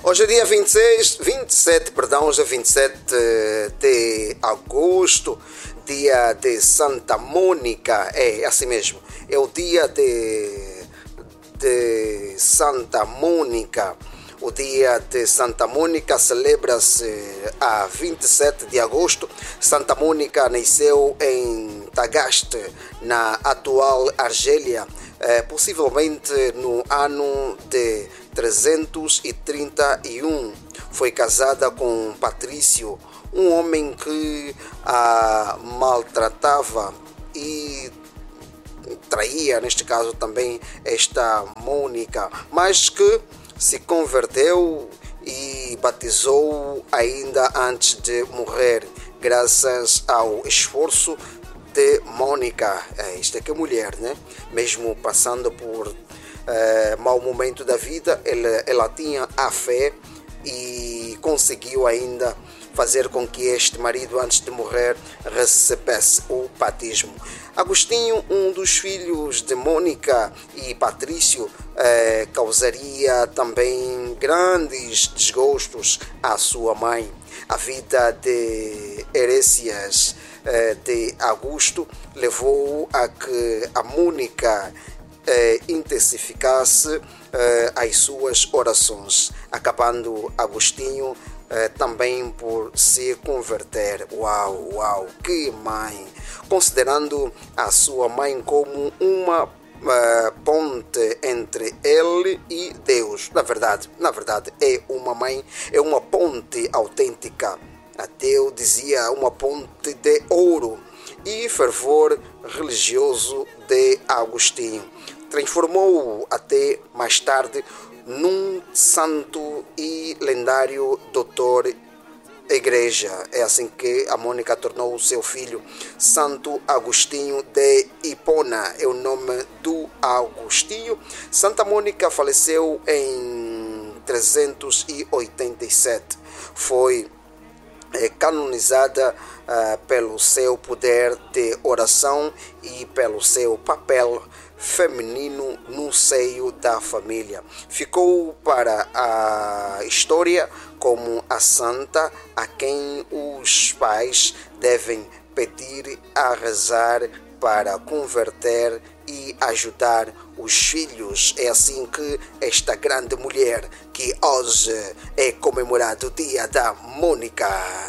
Hoje é dia 27 de agosto, dia de Santa Mônica, é assim mesmo, é o dia de Santa Mônica. O dia de Santa Mônica celebra-se a 27 de agosto. Santa Mônica nasceu em Tagaste, na atual Argélia, possivelmente no ano de 331. Foi casada com Patrício, um homem que a maltratava e traía, neste caso também esta Mônica, mas que se converteu e batizou ainda antes de morrer, graças ao esforço de Mônica. Isto é que é mulher, né? Mesmo passando por mau momento da vida, ela tinha a fé e conseguiu ainda fazer com que este marido, antes de morrer, recebesse o batismo. Agostinho, um dos filhos de Mônica e Patrício, causaria também grandes desgostos à sua mãe. A vida de herésias de Augusto levou a que a Mônica intensificasse as suas orações, acabando Agostinho também por se converter. Uau, que mãe! Considerando a sua mãe como uma ponte entre ele e Deus. Na verdade, é uma mãe, é uma ponte autêntica. Ateu dizia uma ponte de ouro. E fervor religioso de Agostinho transformou-o até mais tarde num santo e lendário doutor igreja. É assim que a Mônica tornou o seu filho Santo Agostinho de Hipona, é o nome do Agostinho. Santa Mônica faleceu em 387. Foi canonizada pelo seu poder de oração e pelo seu papel feminino no seio da família. Ficou para a história como a santa a quem os pais devem pedir a rezar para converter e ajudar os filhos. É assim que esta grande mulher, que hoje é comemorado o dia da Mônica.